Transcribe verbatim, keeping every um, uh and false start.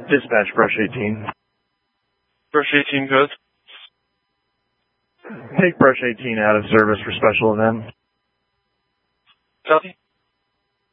Dispatch, Brush eighteen. Brush eighteen code. Take Brush eighteen out of service for special event. Copy.